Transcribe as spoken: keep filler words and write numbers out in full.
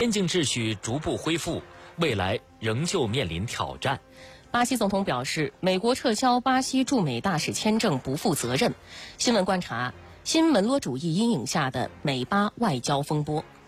边境秩序逐步恢复，未来仍旧面临挑战。 巴西总统表示，美国撤销巴西驻美大使签证不负责任。新闻观察：新门罗主义阴影下的美巴外交风波。